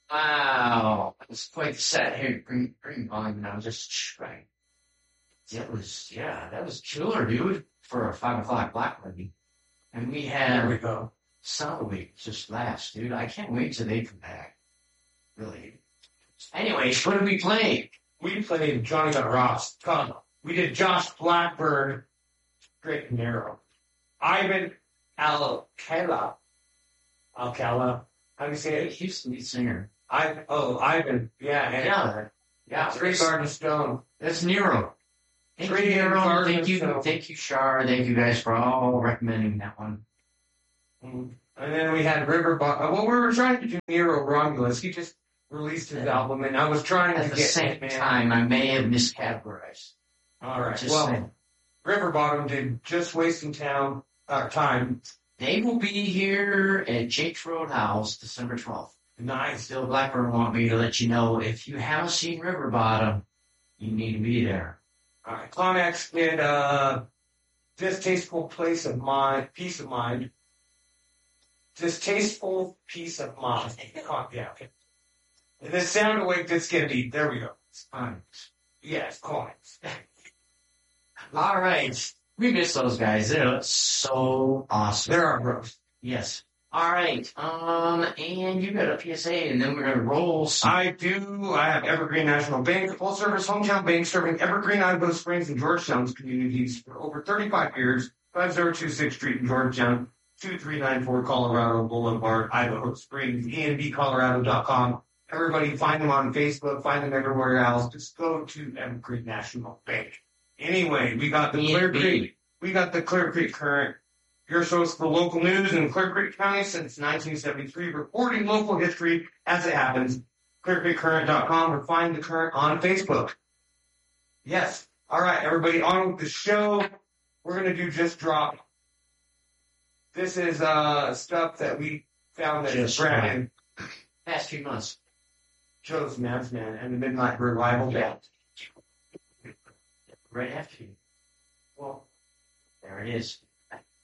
Wow, it was quite the set. Here, bring volume now. Just right. That was killer, dude, for a 5 o'clock block party. And we There we have go. Solid Week just last, dude. I can't wait till they come back. Really. Anyways, what did we play? We played Johnny Got Ross. We did Josh Blackburn, Straight and Narrow. Ivan Alcala. Alcala. How do you say it? Houston lead singer. Ivan. Yeah. Yeah. Three Garden Stone. That's Nero. Thank you, Three Nero. Garden Thank you, Stone. thank you, Shar. Thank you guys for all recommending that one. And then we had River Well, we were trying to do Nero Romulus. He just released his album, and I was trying At to the get same time, I may have miscategorized. All right. Just Well, saying. River Bottom did Just Wasting Time. They will be here at Jake's Roadhouse December 12th. Nice. Still Blackburn want me to let you know if you haven't seen River Bottom, you need to be there. All right. Climax did Distasteful Peace of Mind. Distasteful Peace of Mind. Yeah, okay. And then Sound Awake did Skid Beat. There we go. Fine. Yes, Climax. All right. We miss those guys. They're so awesome. There are bros. Yes. All right. And you got a PSA, and then we're going to roll some. I do. I have Evergreen National Bank, a full-service hometown bank serving Evergreen, Idaho Springs, and Georgetown's communities for over 35 years. 5026 Street in Georgetown, 2394 Colorado Boulevard, Idaho Springs, enbcolorado.com. Everybody find them on Facebook, find them everywhere else. Just go to Evergreen National Bank. Anyway, we got the Clear Creek. We got the Clear Creek Current. Your source for local news in Clear Creek County since 1973, reporting local history as it happens. ClearCreekCurrent.com or find the Current on Facebook. Yes. All right, everybody, on with the show. We're going to do Just Drop. This is stuff that we found that Brandon Past few months. chose Madsman and the Midnight Revival Band. Right after you. Well, there it is.